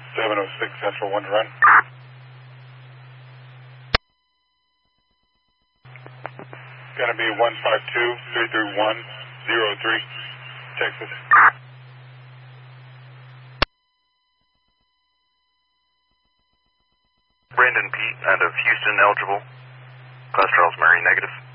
706 Central 1 to run. Gonna be 152-331-03, Texas. Brandon Pete out of Houston, eligible. Class Charles Murray, negative.